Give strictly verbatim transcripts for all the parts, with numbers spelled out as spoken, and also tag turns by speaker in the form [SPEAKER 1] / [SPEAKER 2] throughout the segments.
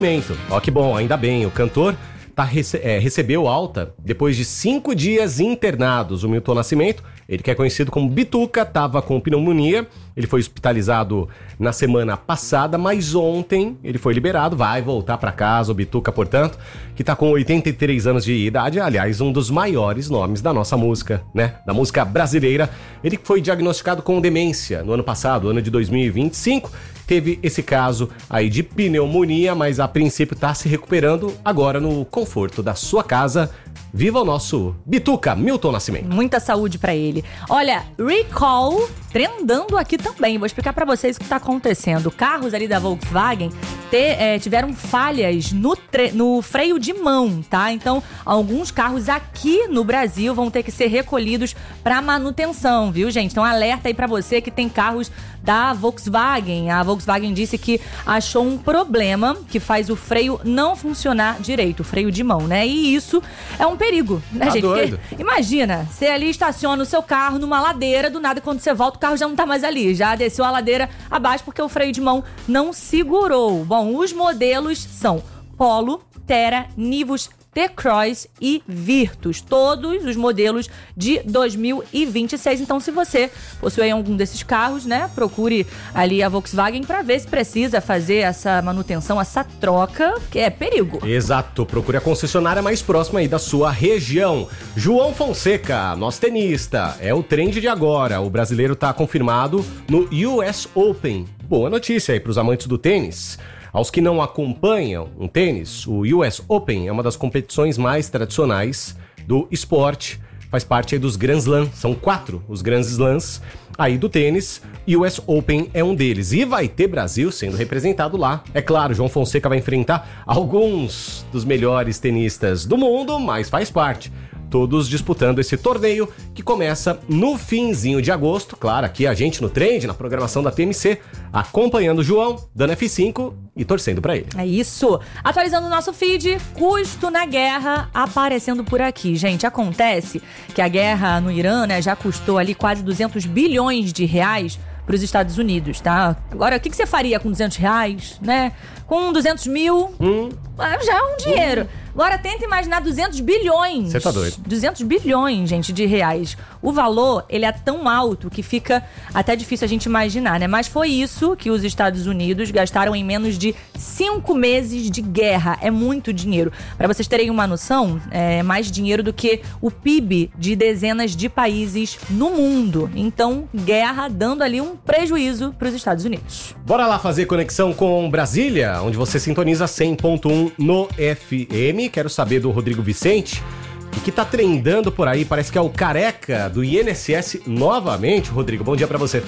[SPEAKER 1] Ó, que bom, ainda bem, o cantor tá, rece- é, recebeu alta depois de cinco dias internados. O Milton Nascimento, ele que é conhecido como Bituca, estava com pneumonia, ele foi hospitalizado na semana passada, mas ontem ele foi liberado, vai voltar para casa. O Bituca, portanto, que tá com oitenta e três anos de idade, aliás, um dos maiores nomes da nossa música, né? Da música brasileira. Ele foi diagnosticado com demência no ano passado, ano de dois mil e vinte e cinco, teve esse caso aí de pneumonia, mas a princípio tá se recuperando agora no conforto da sua casa. Viva o nosso Bituca, Milton Nascimento.
[SPEAKER 2] Muita saúde pra ele. Olha, Recall trendando aqui também. Vou explicar pra vocês o que tá acontecendo. Carros ali da Volkswagen te, é, tiveram falhas no, tre- no freio de mão, tá? Então, alguns carros aqui no Brasil vão ter que ser recolhidos pra manutenção, viu, gente? Então, alerta aí pra você que tem carros da Volkswagen. A Volkswagen disse que achou um problema que faz o freio não funcionar direito, o freio de mão, né? E isso é um perigo, né,
[SPEAKER 1] Tá
[SPEAKER 2] gente?
[SPEAKER 1] doido.
[SPEAKER 2] Porque, imagina, você ali estaciona o seu carro numa ladeira, do nada, quando você volta, o carro já não tá mais ali. Já desceu a ladeira abaixo porque o freio de mão não segurou. Bom, os modelos são Polo, Terra, Nivus, T-Cross e Virtus, todos os modelos de dois mil e vinte e seis. Então, se você possui algum desses carros, né, procure ali a Volkswagen para ver se precisa fazer essa manutenção, essa troca, que é perigo.
[SPEAKER 1] Exato, procure a concessionária mais próxima aí da sua região. João Fonseca, nosso tenista, é o trend de agora. O brasileiro tá confirmado no U S Open. Boa notícia aí pros amantes do tênis. Aos que não acompanham um tênis, o U S Open é uma das competições mais tradicionais do esporte. Faz parte aí dos Grand Slam, são quatro os Grand Slams aí do tênis, e o U S Open é um deles. E vai ter Brasil sendo representado lá. É claro, João Fonseca vai enfrentar alguns dos melhores tenistas do mundo, mas faz parte. Todos disputando esse torneio que começa no finzinho de agosto. Claro, aqui a gente no Trend, na programação da T M C, acompanhando o João, dando F cinco e torcendo pra ele.
[SPEAKER 2] É isso. Atualizando o nosso feed, custo na guerra aparecendo por aqui. Gente, acontece que a guerra no Irã, né, já custou ali quase duzentos bilhões de reais para os Estados Unidos, tá? Agora, o que, que você faria com duzentos reais, né? Com duzentos mil,
[SPEAKER 1] Hum.
[SPEAKER 2] já é um dinheiro. Hum. Agora, tenta imaginar duzentos bilhões.
[SPEAKER 1] Você tá doido.
[SPEAKER 2] duzentos bilhões, gente, de reais. O valor, ele é tão alto que fica até difícil a gente imaginar, né? Mas foi isso que os Estados Unidos gastaram em menos de cinco meses de guerra. É muito dinheiro. Para vocês terem uma noção, é mais dinheiro do que o P I B de dezenas de países no mundo. Então, guerra dando ali um prejuízo para os Estados Unidos.
[SPEAKER 1] Bora lá fazer conexão com Brasília, onde você sintoniza cem ponto um no F M. Quero saber do Rodrigo Vicente, o que tá trendando por aí. Parece que é o careca do I N S S novamente. Rodrigo, bom dia pra você.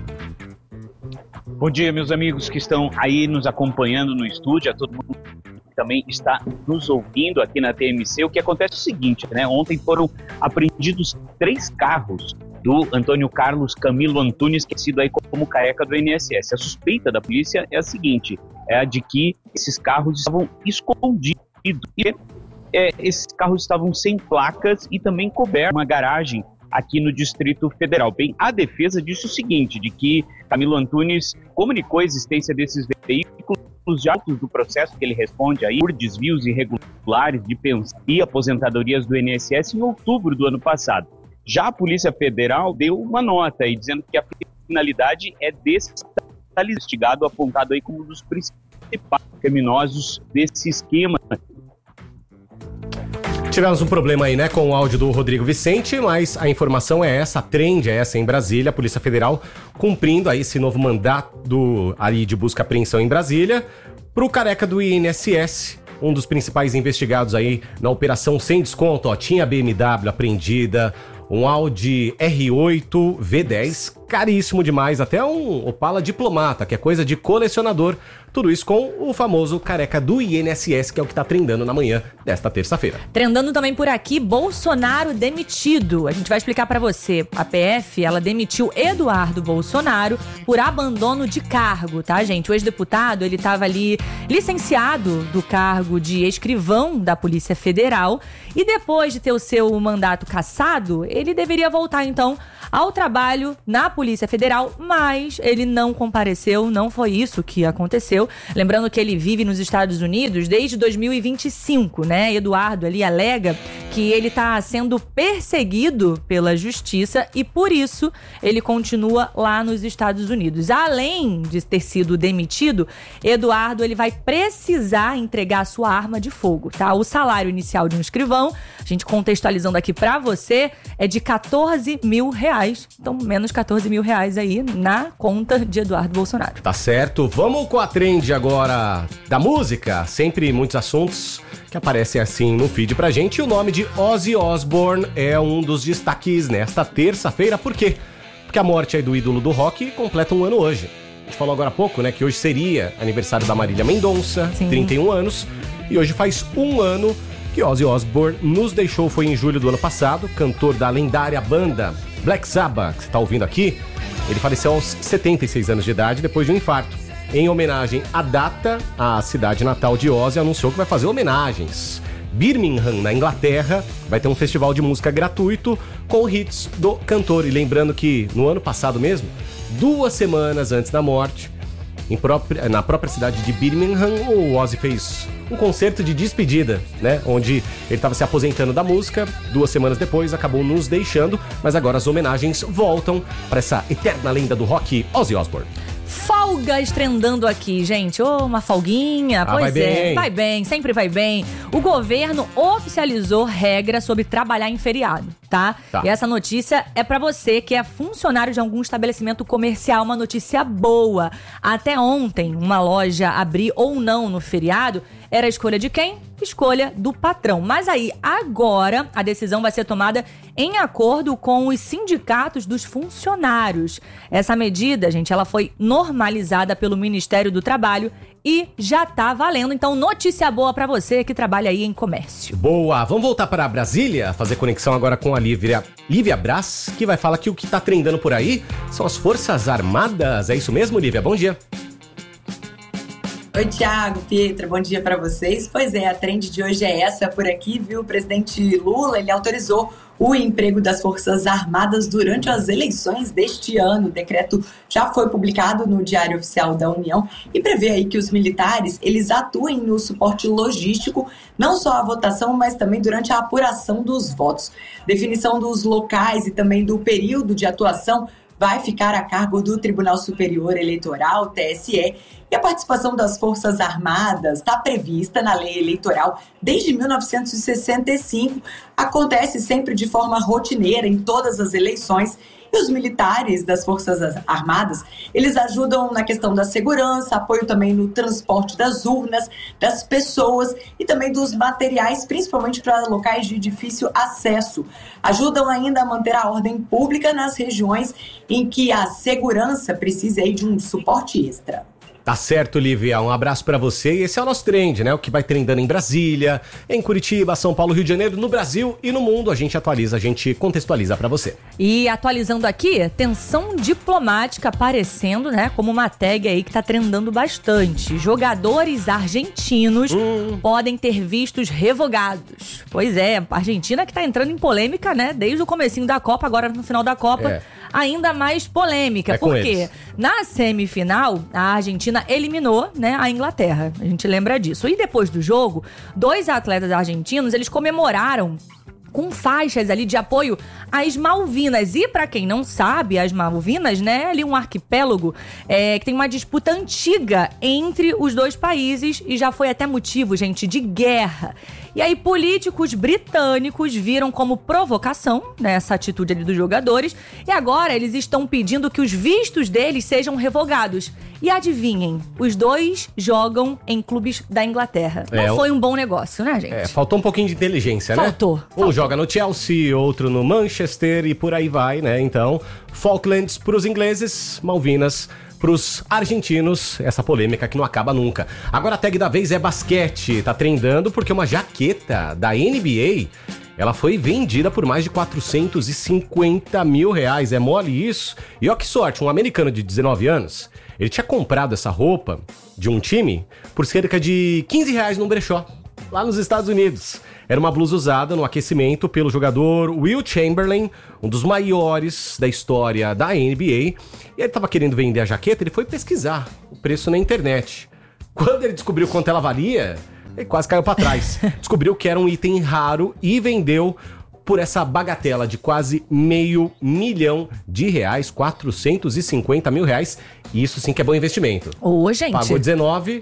[SPEAKER 3] Bom dia, meus amigos que estão aí nos acompanhando no estúdio, a todo mundo que também está nos ouvindo aqui na T M C. O que acontece é o seguinte, né? Ontem foram apreendidos três carros do Antônio Carlos Camilo Antunes, que é sido aí como careca do I N S S. A suspeita da polícia é a seguinte, é a de que esses carros estavam escondidos. E é, esses carros estavam sem placas e também cobertos uma garagem aqui no Distrito Federal. Bem, a defesa disse o seguinte, de que Camilo Antunes comunicou a existência desses veículos já do processo que ele responde aí por desvios irregulares de pensão e aposentadorias do I N S S em outubro do ano passado. Já a Polícia Federal deu uma nota aí dizendo que a finalidade é desse investigado apontado aí como um dos principais criminosos desse esquema.
[SPEAKER 1] Tivemos um problema aí, né, com o áudio do Rodrigo Vicente, mas a informação é essa, a trend é essa em Brasília, a Polícia Federal cumprindo aí esse novo mandato do, ali de busca e apreensão em Brasília, pro careca do I N S S, um dos principais investigados aí na operação sem desconto, ó, tinha B M W apreendida, um Audi R oito V dez, caríssimo demais, até um Opala Diplomata, que é coisa de colecionador. Tudo isso com o famoso careca do I N S S, que é o que tá trendando na manhã desta terça-feira.
[SPEAKER 2] Trendando também por aqui, Bolsonaro demitido. A gente vai explicar pra você. A P F, ela demitiu Eduardo Bolsonaro por abandono de cargo, tá, gente? O ex-deputado, ele tava ali licenciado do cargo de escrivão da Polícia Federal e depois de ter o seu mandato cassado, ele deveria voltar, então, ao trabalho na Polícia Federal, mas ele não compareceu, não foi isso que aconteceu. Lembrando que ele vive nos Estados Unidos desde dois mil e vinte e cinco, né? Eduardo ali alega que ele está sendo perseguido pela justiça e por isso ele continua lá nos Estados Unidos. Além de ter sido demitido, Eduardo ele vai precisar entregar sua arma de fogo, tá? O salário inicial de um escrivão, a gente contextualizando aqui pra você, é de quatorze mil reais. Então, menos quatorze mil reais aí na conta de Eduardo Bolsonaro.
[SPEAKER 1] Tá certo. Vamos com a trend agora da música. Sempre muitos assuntos que aparecem assim no feed pra gente. E o nome de Ozzy Osbourne é um dos destaques nesta terça-feira. Por quê? Porque a morte aí do ídolo do rock completa um ano hoje. A gente falou agora há pouco, né, que hoje seria aniversário da Marília Mendonça, Sim. trinta e um anos. E hoje faz um ano que Ozzy Osbourne nos deixou, foi em julho do ano passado, cantor da lendária banda Black Sabbath, que você tá ouvindo aqui. Ele faleceu aos setenta e seis anos de idade depois de um infarto. Em homenagem à data, a cidade natal de Ozzy anunciou que vai fazer homenagens. Birmingham, na Inglaterra, vai ter um festival de música gratuito com hits do cantor. E lembrando que no ano passado mesmo, duas semanas antes da morte, Em própria, na própria cidade de Birmingham, o Ozzy fez um concerto de despedida, né? Onde ele estava se aposentando da música. Duas semanas depois, acabou nos deixando. Mas agora as homenagens voltam para essa eterna lenda do rock, Ozzy Osbourne.
[SPEAKER 2] Folgas trendando aqui, gente. Ô, oh, uma folguinha.
[SPEAKER 1] Ah,
[SPEAKER 2] pois
[SPEAKER 1] vai
[SPEAKER 2] é,
[SPEAKER 1] bem.
[SPEAKER 2] vai bem, sempre vai bem. O governo oficializou regra sobre trabalhar em feriado, tá?
[SPEAKER 1] Tá.
[SPEAKER 2] E essa notícia é pra você que é funcionário de algum estabelecimento comercial, uma notícia boa. Até ontem, uma loja abrir ou não no feriado era a escolha de quem? Escolha do patrão. Mas aí, agora, a decisão vai ser tomada em acordo com os sindicatos dos funcionários. Essa medida, gente, ela foi normalizada pelo Ministério do Trabalho e já tá valendo. Então, notícia boa pra você que trabalha aí em comércio.
[SPEAKER 1] Boa! Vamos voltar para Brasília, fazer conexão agora com a Lívia, Lívia Braz, que vai falar que o que tá trendando por aí são as Forças Armadas. É isso mesmo, Lívia? Bom dia.
[SPEAKER 4] Oi, Thiago, Pietra, bom dia para vocês. Pois é, a trend de hoje é essa por aqui, viu? O presidente Lula, ele autorizou o emprego das Forças Armadas durante as eleições deste ano. O decreto já foi publicado no Diário Oficial da União e prevê aí que os militares, eles atuem no suporte logístico, não só à votação, mas também durante a apuração dos votos. Definição dos locais e também do período de atuação vai ficar a cargo do Tribunal Superior Eleitoral, T S E, e a participação das Forças Armadas está prevista na lei eleitoral desde mil novecentos e sessenta e cinco, acontece sempre de forma rotineira em todas as eleições. E os militares das Forças Armadas, eles ajudam na questão da segurança, apoio também no transporte das urnas, das pessoas e também dos materiais, principalmente para locais de difícil acesso. Ajudam ainda a manter a ordem pública nas regiões em que a segurança precisa aí de um suporte extra.
[SPEAKER 1] Tá certo, Lívia. Um abraço pra você. E esse é o nosso trend, né? O que vai trendando em Brasília, em Curitiba, São Paulo, Rio de Janeiro, no Brasil e no mundo. A gente atualiza, a gente contextualiza pra você.
[SPEAKER 2] E atualizando aqui, tensão diplomática aparecendo, né? Como uma tag aí que tá trendando bastante. Jogadores argentinos hum. podem ter vistos revogados. Pois é, a Argentina que tá entrando em polêmica, né? Desde o comecinho da Copa, agora no final da Copa. É. Ainda mais polêmica,
[SPEAKER 1] é
[SPEAKER 2] porque na semifinal a Argentina eliminou, né, a Inglaterra, a gente lembra disso. E depois do jogo, dois atletas argentinos, eles comemoraram com faixas ali de apoio às Malvinas. E pra quem não sabe, as Malvinas, né, ali um arquipélago é, que tem uma disputa antiga entre os dois países e já foi até motivo, gente, de guerra. E aí políticos britânicos viram como provocação, né, essa atitude ali dos jogadores, e agora eles estão pedindo que os vistos deles sejam revogados. E adivinhem, os dois jogam em clubes da Inglaterra. Não é, foi um bom negócio, né, gente?
[SPEAKER 1] É, faltou um pouquinho de inteligência,
[SPEAKER 2] faltou,
[SPEAKER 1] né?
[SPEAKER 2] Faltou.
[SPEAKER 1] Um joga no Chelsea, outro no Manchester e por aí vai, né? Então, Falklands pros ingleses, Malvinas pros argentinos, essa polêmica que não acaba nunca. Agora a tag da vez é basquete, tá trendando porque uma jaqueta da N B A, ela foi vendida por mais de quatrocentos e cinquenta mil reais, é mole isso? E ó que sorte, um americano de dezenove anos, ele tinha comprado essa roupa de um time por cerca de quinze reais num brechó, lá nos Estados Unidos. Era uma blusa usada no aquecimento pelo jogador Will Chamberlain, um dos maiores da história da N B A. E ele estava querendo vender a jaqueta, ele foi pesquisar o preço na internet. Quando ele descobriu quanto ela valia, ele quase caiu para trás. Descobriu que era um item raro e vendeu por essa bagatela de quase meio milhão de reais, quatrocentos e cinquenta mil reais. E isso sim que é bom investimento.
[SPEAKER 2] Ô, gente.
[SPEAKER 1] Pagou dezenove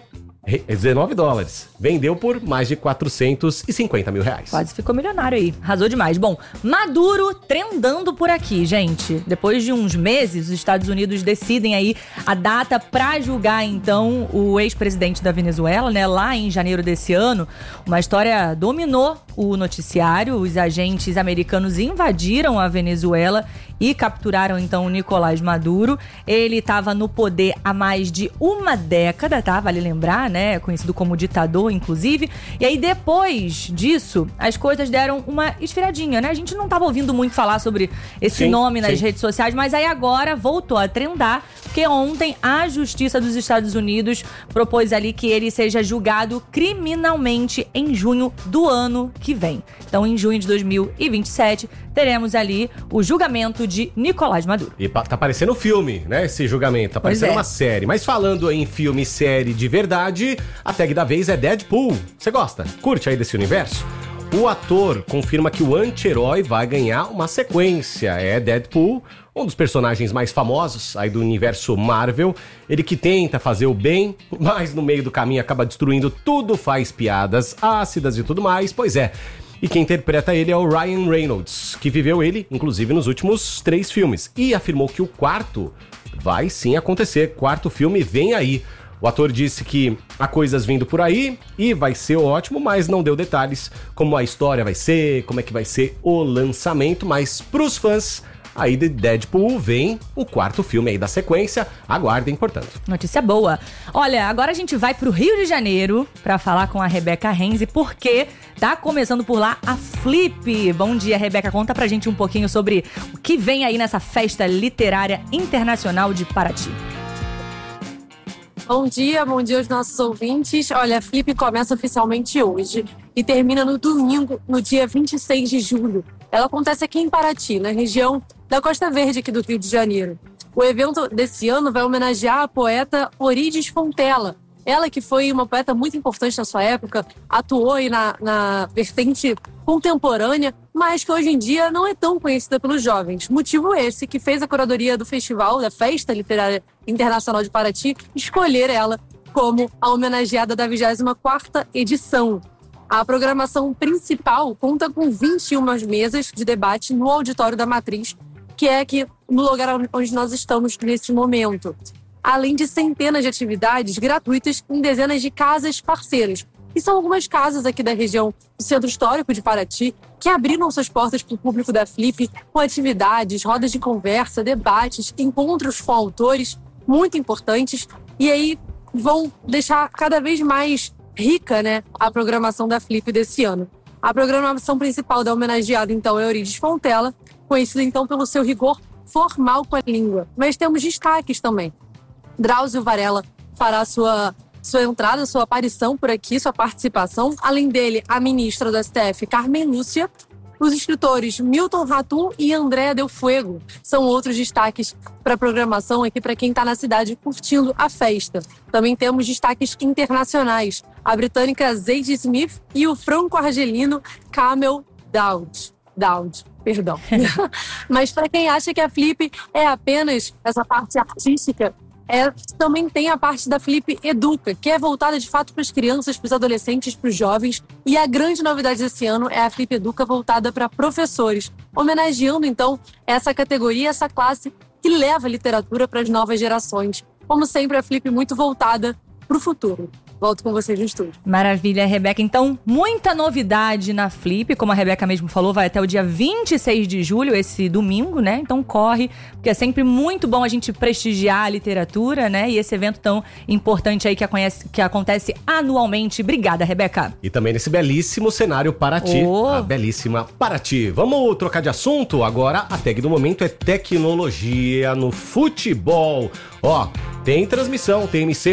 [SPEAKER 1] dólares. Vendeu por mais de quatrocentos e cinquenta mil reais.
[SPEAKER 2] Quase ficou milionário aí. Arrasou demais. Bom, Maduro trendando por aqui, gente. Depois de uns meses, os Estados Unidos decidem aí a data pra julgar, então, o ex-presidente da Venezuela, né? Lá em janeiro desse ano. Uma história dominou o noticiário. Os agentes americanos invadiram a Venezuela e capturaram, então, o Nicolás Maduro. Ele estava no poder há mais de uma década, tá? Vale lembrar, né? Conhecido como ditador, inclusive. E aí, depois disso, as coisas deram uma esfriadinha, né? A gente não estava ouvindo muito falar sobre esse sim, nome nas sim. redes sociais, mas aí agora voltou a trendar, porque ontem a Justiça dos Estados Unidos propôs ali que ele seja julgado criminalmente em junho do ano que vem. Então, em junho de dois mil e vinte e sete, teremos ali o julgamento de Nicolás Maduro.
[SPEAKER 1] E tá parecendo filme, né, esse julgamento, tá parecendo é. uma série. Mas falando em filme e série de verdade, a tag da vez é Deadpool. Você gosta? Curte aí desse universo? O ator confirma que o anti-herói vai ganhar uma sequência. É Deadpool, um dos personagens mais famosos aí do universo Marvel. Ele que tenta fazer o bem, mas no meio do caminho acaba destruindo tudo, faz piadas ácidas e tudo mais. Pois é. E quem interpreta ele é o Ryan Reynolds, que viveu ele, inclusive, nos últimos três filmes. E afirmou que o quarto vai sim acontecer. Quarto filme vem aí. O ator disse que há coisas vindo por aí e vai ser ótimo, mas não deu detalhes como a história vai ser, como é que vai ser o lançamento. Mas pros fãs aí de Deadpool vem o quarto filme aí da sequência. Aguardem, portanto.
[SPEAKER 2] Notícia boa. Olha, agora a gente vai pro Rio de Janeiro pra falar com a Rebeca Renzi, porque tá começando por lá a Flip. Bom dia, Rebeca. Conta pra gente um pouquinho sobre o que vem aí nessa festa literária internacional de Paraty.
[SPEAKER 5] Bom dia, bom dia aos nossos ouvintes. Olha, a Flip começa oficialmente hoje e termina no domingo, no dia vinte e seis de julho. Ela acontece aqui em Paraty, na região da Costa Verde aqui do Rio de Janeiro. O evento desse ano vai homenagear a poeta Eurídice Fontella. Ela que foi uma poeta muito importante na sua época, atuou aí na, na vertente contemporânea, mas que hoje em dia não é tão conhecida pelos jovens. Motivo esse que fez a curadoria do festival, da Festa Literária Internacional de Paraty, escolher ela como a homenageada da vigésima quarta edição. A programação principal conta com vinte e uma mesas de debate no auditório da Matriz, que é aqui no lugar onde nós estamos nesse momento. Além de centenas de atividades gratuitas em dezenas de casas parceiras. E são algumas casas aqui da região do Centro Histórico de Paraty que abriram suas portas para o público da Flip com atividades, rodas de conversa, debates, encontros com autores muito importantes. E aí vão deixar cada vez mais rica, né, a programação da Flip desse ano. A programação principal da homenageada, então, é Eurídice Fontella, conhecida, então, pelo seu rigor formal com a língua. Mas temos destaques também. Drauzio Varela fará sua, sua entrada, sua aparição por aqui, sua participação. Além dele, a ministra do S T F, Carmen Lúcia. Os escritores Milton Ratum e Andréa Del Fuego são outros destaques para a programação aqui para quem está na cidade curtindo a festa. Também temos destaques internacionais. A britânica Zadie Smith e o franco-argelino Kamel Daoud. Daoud, perdão. Mas para quem acha que a Flip é apenas essa parte artística, É, também tem a parte da Flip Educa, que é voltada de fato para as crianças, para os adolescentes, para os jovens. E a grande novidade desse ano é a Flip Educa voltada para professores, homenageando então essa categoria, essa classe que leva a literatura para as novas gerações. Como sempre, a Flip muito voltada para o futuro. Volto com vocês no estúdio.
[SPEAKER 2] Maravilha, Rebeca. Então, muita novidade na Flip, como a Rebeca mesmo falou, vai até o dia vinte e seis de julho, esse domingo, né? Então corre, porque é sempre muito bom a gente prestigiar a literatura, né? E esse evento tão importante aí que, conhece, que acontece anualmente. Obrigada, Rebeca.
[SPEAKER 1] E também nesse belíssimo cenário Paraty.
[SPEAKER 2] Oh.
[SPEAKER 1] A belíssima Paraty. Vamos trocar de assunto? Agora a tag do momento é tecnologia no futebol. Ó, tem transmissão, T M C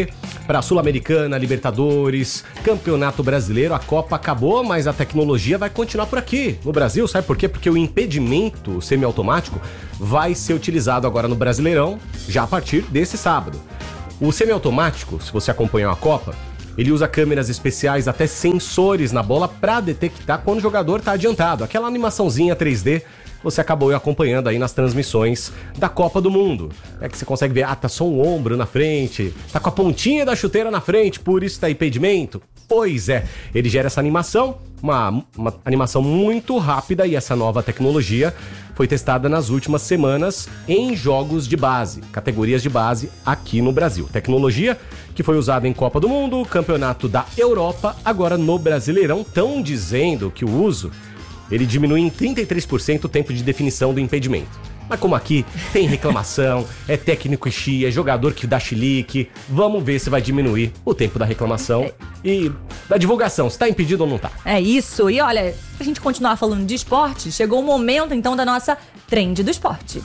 [SPEAKER 1] para Sul-Americana, Libertadores, Campeonato Brasileiro. A Copa acabou, mas a tecnologia vai continuar por aqui, no Brasil. Sabe por quê? Porque o impedimento semiautomático vai ser utilizado agora no Brasileirão, já a partir desse sábado. O semiautomático, se você acompanhou a Copa, ele usa câmeras especiais, até sensores na bola, para detectar quando o jogador está adiantado. Aquela animaçãozinha três D você acabou acompanhando aí nas transmissões da Copa do Mundo. É que você consegue ver, ah, tá só um ombro na frente, tá com a pontinha da chuteira na frente, por isso tá impedimento. Pois é, ele gera essa animação, uma, uma animação muito rápida, e essa nova tecnologia foi testada nas últimas semanas em jogos de base, categorias de base aqui no Brasil. Tecnologia que foi usada em Copa do Mundo, Campeonato da Europa, agora no Brasileirão. Estão dizendo que o uso ele diminui em trinta e três por cento o tempo de definição do impedimento. Mas como aqui tem reclamação, é técnico e chia, é jogador que dá chilique, vamos ver se vai diminuir o tempo da reclamação e da divulgação, se tá impedido ou não tá.
[SPEAKER 2] É isso. E olha, pra gente continuar falando de esporte, chegou o momento então da nossa Trend do Esporte.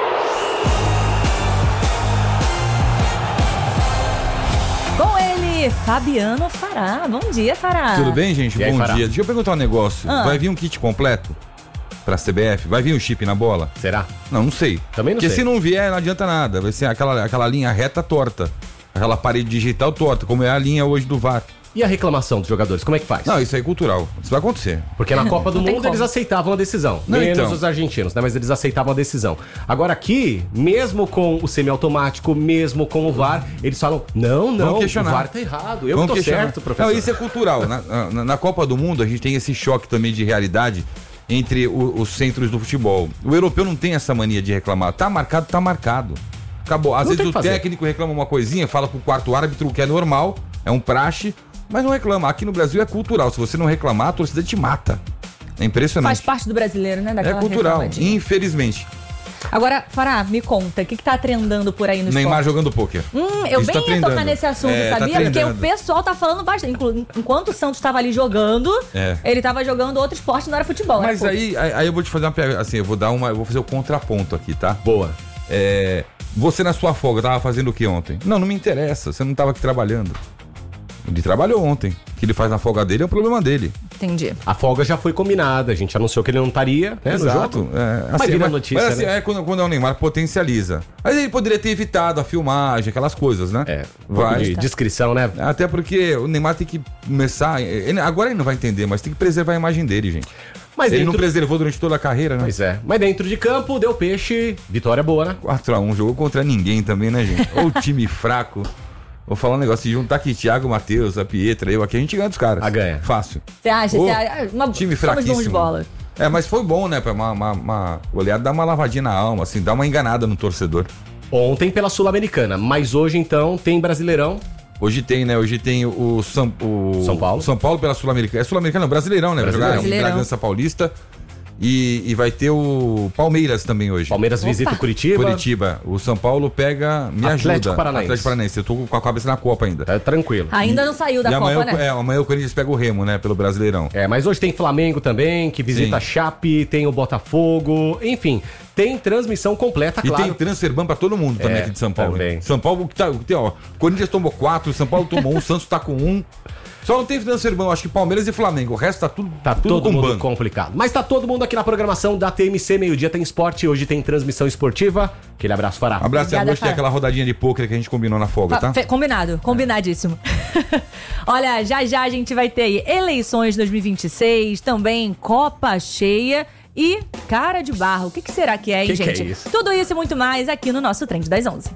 [SPEAKER 2] Com ele, Fabiano Fará. Bom dia, Fará.
[SPEAKER 6] Tudo bem, gente?
[SPEAKER 1] E aí,
[SPEAKER 6] Bom
[SPEAKER 1] Fará?
[SPEAKER 6] dia. Deixa eu perguntar um negócio.
[SPEAKER 2] Ah.
[SPEAKER 6] Vai vir um kit completo pra C B F? Vai vir um chip na bola?
[SPEAKER 1] Será?
[SPEAKER 6] Não, não sei.
[SPEAKER 1] Também não
[SPEAKER 6] Porque
[SPEAKER 1] sei.
[SPEAKER 6] se não vier, não adianta nada. Vai ser aquela, aquela linha reta torta. Aquela parede digital torta, como é a linha hoje do V A R.
[SPEAKER 1] E a reclamação dos jogadores, como é que faz?
[SPEAKER 6] Não, isso aí é cultural. Isso vai acontecer.
[SPEAKER 1] Porque na Copa do
[SPEAKER 2] Não tem
[SPEAKER 1] Mundo
[SPEAKER 2] como.
[SPEAKER 1] eles aceitavam a decisão.
[SPEAKER 6] Não,
[SPEAKER 1] menos
[SPEAKER 6] então.
[SPEAKER 1] os argentinos, né? Mas eles aceitavam a decisão. Agora aqui, mesmo com o semiautomático, mesmo com o V A R, eles falam, não, não,
[SPEAKER 6] Vamos
[SPEAKER 1] o
[SPEAKER 6] questionar.
[SPEAKER 1] V A R tá errado. Eu
[SPEAKER 6] Vamos
[SPEAKER 1] que tô
[SPEAKER 6] questionar.
[SPEAKER 1] certo, professor.
[SPEAKER 6] Não, isso é cultural. Na, na, na Copa do Mundo, a gente tem esse choque também de realidade entre o- os centros do futebol. O europeu não tem essa mania de reclamar. Tá marcado, tá marcado. Acabou. Às
[SPEAKER 1] Não tem
[SPEAKER 6] vezes
[SPEAKER 1] o
[SPEAKER 6] o
[SPEAKER 1] que fazer.
[SPEAKER 6] técnico reclama uma coisinha, fala pro quarto árbitro que é normal, é um praxe, mas não reclama. Aqui no Brasil é cultural. Se você não reclamar, a torcida te mata. É impressionante.
[SPEAKER 2] Faz parte do brasileiro, né?
[SPEAKER 6] É
[SPEAKER 2] Daquela
[SPEAKER 6] cultural,
[SPEAKER 2] reclamadinha.
[SPEAKER 6] infelizmente.
[SPEAKER 2] Agora, Fará, me conta, o que, que tá trendando por aí no
[SPEAKER 6] Neymar
[SPEAKER 2] esporte?
[SPEAKER 6] jogando pôquer.
[SPEAKER 2] Hum, eu
[SPEAKER 6] Isso
[SPEAKER 2] bem
[SPEAKER 6] tá
[SPEAKER 2] ia tocar
[SPEAKER 6] trendando.
[SPEAKER 2] nesse assunto,
[SPEAKER 6] É, tá
[SPEAKER 2] sabia? Porque o
[SPEAKER 6] trendando.
[SPEAKER 2] pessoal tá falando bastante. Inclu- Enquanto o Santos tava ali jogando,
[SPEAKER 6] É.
[SPEAKER 2] ele tava jogando outro esporte, não era futebol.
[SPEAKER 6] Mas
[SPEAKER 2] era
[SPEAKER 6] aí, aí aí eu vou te fazer uma pergunta, assim, eu vou dar uma, eu vou fazer o contraponto aqui, tá?
[SPEAKER 1] Boa.
[SPEAKER 6] É, você na sua folga tava fazendo o que ontem? Não, não me interessa, você não tava aqui trabalhando. Ele trabalhou ontem. O que ele faz na folga dele é um problema dele.
[SPEAKER 2] Entendi.
[SPEAKER 1] A folga já foi combinada, a gente anunciou que ele não estaria, né, no jogo.
[SPEAKER 6] É,
[SPEAKER 1] Mas vira
[SPEAKER 6] mas-
[SPEAKER 1] notícia,
[SPEAKER 6] mas assim,
[SPEAKER 1] né?
[SPEAKER 6] é quando, quando é o Neymar potencializa. Mas ele poderia ter evitado a filmagem, aquelas coisas, né?
[SPEAKER 1] É, um pouco
[SPEAKER 6] Vai.
[SPEAKER 1] de descrição, né?
[SPEAKER 6] Até porque o Neymar tem que começar. ele- agora ele não vai entender, mas tem que preservar a imagem dele, gente.
[SPEAKER 1] Mas
[SPEAKER 6] ele
[SPEAKER 1] dentro...
[SPEAKER 6] não preservou durante toda a carreira, né?
[SPEAKER 1] Pois é. Mas dentro de campo, deu peixe, vitória boa, né?
[SPEAKER 6] quatro a um, jogou contra ninguém também, né, gente? Ou time fraco. Vou falar um negócio, se juntar aqui Thiago, Matheus, a Pietra, eu aqui, a gente ganha dos caras.
[SPEAKER 1] A ganha.
[SPEAKER 6] Fácil.
[SPEAKER 2] Você acha?
[SPEAKER 6] Ô,
[SPEAKER 2] Você acha? Uma,
[SPEAKER 6] time
[SPEAKER 2] somos bons de
[SPEAKER 6] fraquíssimo.
[SPEAKER 2] bola.
[SPEAKER 6] É, mas foi bom, né? Pra uma, uma, uma goleada, dar uma lavadinha na alma, assim, dar uma enganada no torcedor.
[SPEAKER 1] Ontem pela Sul-Americana, mas hoje então tem Brasileirão.
[SPEAKER 6] Hoje tem, né? Hoje tem o São, o,
[SPEAKER 1] São Paulo.
[SPEAKER 6] o São Paulo pela Sul-Americana. É Sul-Americana, não, Brasileirão, né? Vai jogar em
[SPEAKER 2] Brasileirão.
[SPEAKER 6] Bragança Paulista. E, e vai ter o Palmeiras também hoje.
[SPEAKER 1] Palmeiras
[SPEAKER 2] Opa.
[SPEAKER 1] visita o Curitiba.
[SPEAKER 6] Curitiba. O São Paulo pega. Me
[SPEAKER 1] Atlético
[SPEAKER 6] ajuda.
[SPEAKER 1] Paranaense.
[SPEAKER 6] Atlético Paranaense. Eu tô com a cabeça na Copa ainda.
[SPEAKER 1] Tá tranquilo.
[SPEAKER 2] Ainda não saiu da
[SPEAKER 6] e
[SPEAKER 2] Copa,
[SPEAKER 6] amanhã,
[SPEAKER 2] né?
[SPEAKER 6] é, amanhã o Corinthians pega o Remo, né? Pelo Brasileirão.
[SPEAKER 1] É, mas hoje tem Flamengo também, que visita
[SPEAKER 6] Sim.
[SPEAKER 1] Chape, tem o Botafogo, enfim, tem transmissão completa,
[SPEAKER 6] E
[SPEAKER 1] claro.
[SPEAKER 6] tem o transfer ban pra todo mundo também
[SPEAKER 1] É,
[SPEAKER 6] aqui de São Paulo.
[SPEAKER 1] também.
[SPEAKER 6] hein? São Paulo, que tá, tem, ó, Corinthians tomou quatro, São Paulo tomou um, Santos tá com um. Só não tem transfer ban, acho que Palmeiras e Flamengo. O resto tá tudo,
[SPEAKER 1] Tá
[SPEAKER 6] tudo
[SPEAKER 1] todo
[SPEAKER 6] com
[SPEAKER 1] mundo
[SPEAKER 6] ban.
[SPEAKER 1] complicado. Mas tá todo mundo aqui na programação da T M C, meio-dia tem esporte, hoje tem transmissão esportiva. Aquele abraço, Fará.
[SPEAKER 6] Abraço, e
[SPEAKER 2] Obrigada,
[SPEAKER 6] hoje tem
[SPEAKER 2] Fara.
[SPEAKER 6] aquela rodadinha de pôquer que a gente combinou na folga,
[SPEAKER 2] Ah,
[SPEAKER 6] tá?
[SPEAKER 2] fe- Combinado, combinadíssimo. Olha, já já a gente vai ter aí eleições dois mil e vinte e seis, também Copa Cheia e cara de barro. O que, que será que é, hein,
[SPEAKER 1] Que que é
[SPEAKER 2] gente?
[SPEAKER 1] isso?
[SPEAKER 2] Tudo isso e muito mais aqui no nosso Trend das onze.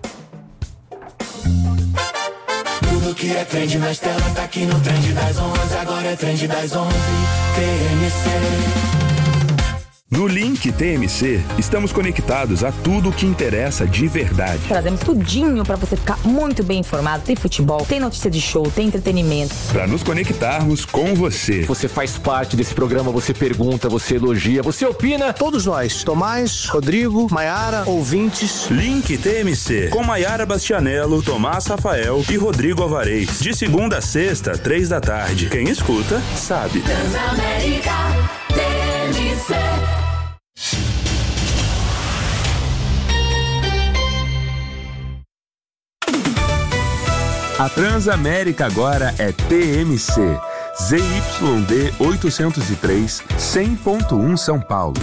[SPEAKER 7] Tudo que é trend nas telas tá aqui no Trend das onze. Agora é Trend das onze, T M C.
[SPEAKER 8] No Link T M C, estamos conectados a tudo o que interessa de verdade.
[SPEAKER 9] Trazemos tudinho pra você ficar muito bem informado. Tem futebol, tem notícia de show, tem entretenimento.
[SPEAKER 8] Para nos conectarmos com você.
[SPEAKER 10] Você faz parte desse programa, você pergunta, você elogia, você opina.
[SPEAKER 11] Todos nós, Tomás, Rodrigo, Maiara, ouvintes.
[SPEAKER 8] Link T M C, com Maiara Bastianello, Tomás Rafael e Rodrigo Alvarez. De segunda a sexta, três da tarde. Quem escuta, sabe.
[SPEAKER 7] Transamérica, T M C.
[SPEAKER 8] A Transamérica agora é T M C. Z Y D oitocentos e três, cem ponto um São Paulo.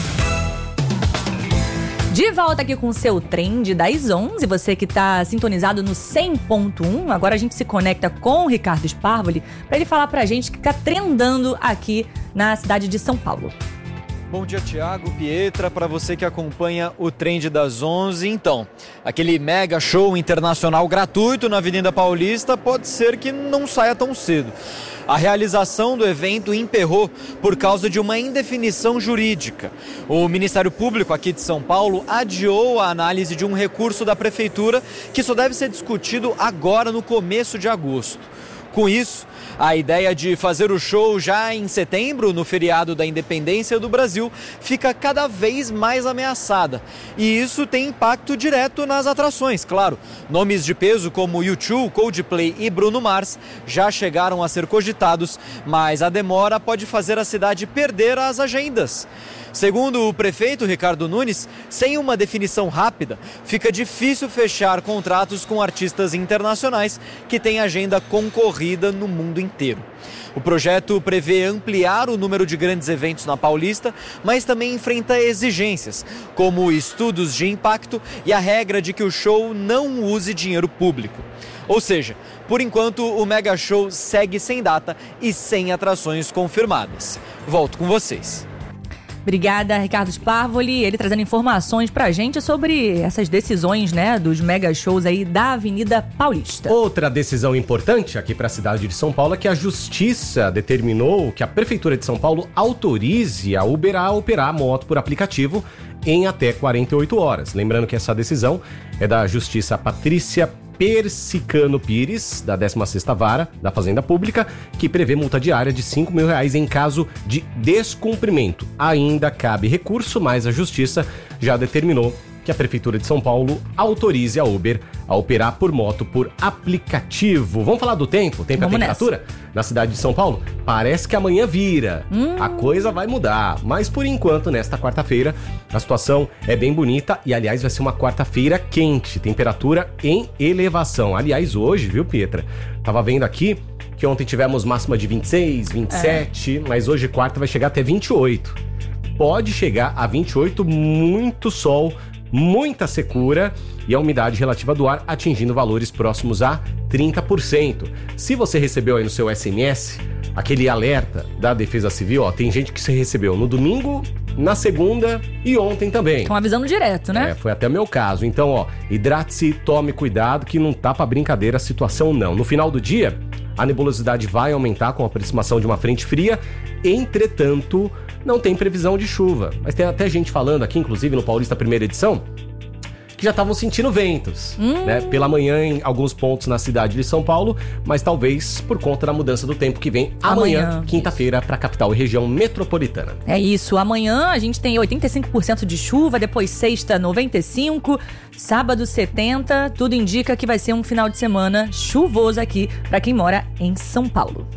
[SPEAKER 2] De volta aqui com o seu Trend das onze, você que está sintonizado no cem ponto um, agora a gente se conecta com o Ricardo Sparvoli para ele falar pra gente o que está trendando aqui na cidade de São Paulo.
[SPEAKER 12] Bom dia, Thiago, Pietra, para você que acompanha o Trend das onze. Então, aquele mega show internacional gratuito na Avenida Paulista pode ser que não saia tão cedo. A realização do evento emperrou por causa de uma indefinição jurídica. O Ministério Público aqui de São Paulo adiou a análise de um recurso da Prefeitura que só deve ser discutido agora no começo de agosto. Com isso, a ideia de fazer o show já em setembro, no feriado da Independência do Brasil, fica cada vez mais ameaçada. E isso tem impacto direto nas atrações, claro. Nomes de peso como U dois, Coldplay e Bruno Mars já chegaram a ser cogitados, mas a demora pode fazer a cidade perder as agendas. Segundo o prefeito Ricardo Nunes, sem uma definição rápida, fica difícil fechar contratos com artistas internacionais que têm agenda concorrida no mundo inteiro. O projeto prevê ampliar o número de grandes eventos na Paulista, mas também enfrenta exigências, como estudos de impacto e a regra de que o show não use dinheiro público. Ou seja, por enquanto o Mega Show segue sem data e sem atrações confirmadas. Volto com vocês.
[SPEAKER 2] Obrigada, Ricardo Sparvoli, ele trazendo informações pra gente sobre essas decisões, né, dos mega shows aí da Avenida Paulista.
[SPEAKER 1] Outra decisão importante aqui para a cidade de São Paulo é que a Justiça determinou que a Prefeitura de São Paulo autorize a Uber a operar a moto por aplicativo em até quarenta e oito horas. Lembrando que essa decisão é da Justiça Patrícia Persicano Pires, da décima sexta Vara da Fazenda Pública, que prevê multa diária de cinco mil reais em caso de descumprimento. Ainda cabe recurso, mas a Justiça já determinou que a Prefeitura de São Paulo autorize a Uber a operar por moto por aplicativo. Vamos falar do tempo? Tempo e a temperatura? Nessa. Na cidade de São Paulo? Parece que amanhã vira. Hum. A coisa vai mudar. Mas por enquanto, nesta quarta-feira, a situação é bem bonita e, aliás, vai ser uma quarta-feira quente. Temperatura em elevação. Aliás, hoje, viu, Pietra? Tava vendo aqui que ontem tivemos máxima de vinte e seis, vinte e sete, é. Mas hoje, quarta, vai chegar até vinte e oito. Pode chegar a vinte e oito, muito sol, muita secura e a umidade relativa do ar atingindo valores próximos a trinta por cento. Se você recebeu aí no seu S M S aquele alerta da Defesa Civil, ó, tem gente que você recebeu no domingo, na segunda e ontem também.
[SPEAKER 2] Estão avisando direto, né?
[SPEAKER 1] É, foi até o meu caso. Então, ó, hidrate-se, tome cuidado que não tá pra brincadeira a situação não. No final do dia, a nebulosidade vai aumentar com a aproximação de uma frente fria, entretanto, não tem previsão de chuva. Mas tem até gente falando aqui, inclusive no Paulista Primeira Edição, que já estavam sentindo ventos, hum. né? Pela manhã em alguns pontos na cidade de São Paulo, mas talvez por conta da mudança do tempo que vem amanhã, amanhã quinta-feira, para a capital e região metropolitana.
[SPEAKER 2] É isso, amanhã a gente tem oitenta e cinco por cento de chuva, depois sexta noventa e cinco por cento, sábado setenta por cento, tudo indica que vai ser um final de semana chuvoso aqui para quem mora em São Paulo.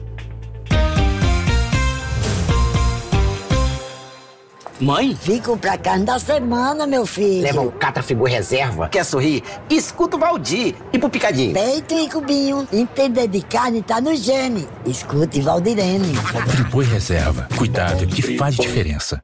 [SPEAKER 13] Mãe? Vim comprar carne da semana, meu filho.
[SPEAKER 14] Leva o Catrafigu Reserva. Quer sorrir? Escuta o Valdir. E pro Picadinho?
[SPEAKER 13] Peito e cubinho. Entender de carne tá no gene. Escute Valdirene.
[SPEAKER 15] Friboi Reserva. Cuidado que faz diferença.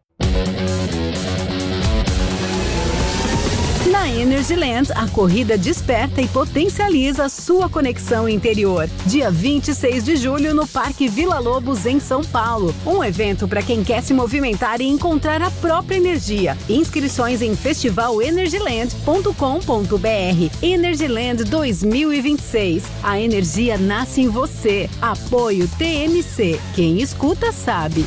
[SPEAKER 16] Na Energyland, a corrida desperta e potencializa sua conexão interior. Dia vinte e seis de julho no Parque Vila Lobos, em São Paulo. Um evento para quem quer se movimentar e encontrar a própria energia. Inscrições em festival energyland ponto com ponto b r. Energyland dois mil e vinte e seis. A energia nasce em você. Apoio T M C. Quem escuta sabe.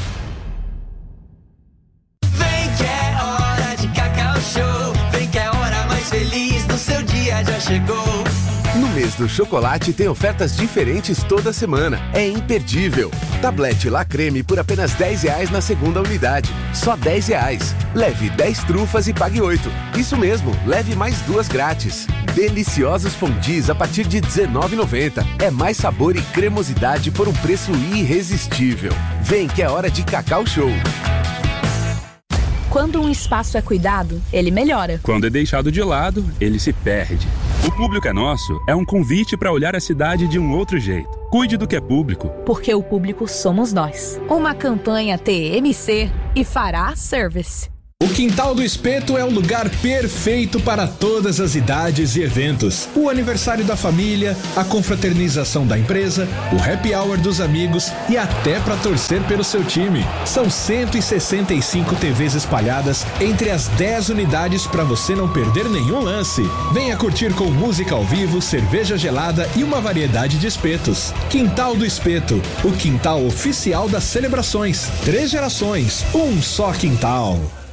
[SPEAKER 7] Vem que é hora de Cacau Show. Vem que é hora mais feliz do seu dia já chegou.
[SPEAKER 17] No mês do chocolate tem ofertas diferentes toda semana. É imperdível. Tablete La Creme por apenas dez reais na segunda unidade. Só dez reais. Leve dez trufas e pague oito. Isso mesmo, leve mais duas grátis. Deliciosos fondis a partir de dezenove reais e noventa centavos. É mais sabor e cremosidade por um preço irresistível. Vem que é hora de Cacau Show.
[SPEAKER 18] Quando um espaço é cuidado, ele melhora.
[SPEAKER 8] Quando é deixado de lado, ele se perde. O Público é Nosso é um convite para olhar a cidade de um outro jeito. Cuide do que é público.
[SPEAKER 18] Porque o público somos nós. Uma campanha T M C e Fará Service.
[SPEAKER 19] O Quintal do Espeto é o lugar perfeito para todas as idades e eventos. O aniversário da família, a confraternização da empresa, o happy hour dos amigos e até para torcer pelo seu time. São cento e sessenta e cinco T Vs espalhadas entre as dez unidades para você não perder nenhum lance. Venha curtir com música ao vivo, cerveja gelada e uma variedade de espetos. Quintal do Espeto, o quintal oficial das celebrações. Três gerações, um só quintal.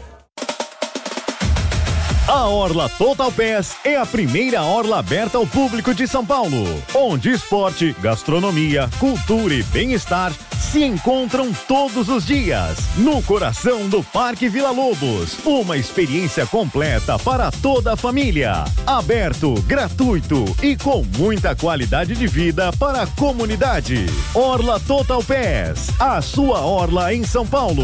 [SPEAKER 20] A Orla Total Pass é a primeira orla aberta ao público de São Paulo, onde esporte, gastronomia, cultura e bem-estar se encontram todos os dias, no coração do Parque Vila Lobos. Uma experiência completa para toda a família. Aberto, gratuito e com muita qualidade de vida para a comunidade. Orla Total Pass, a sua orla em São Paulo.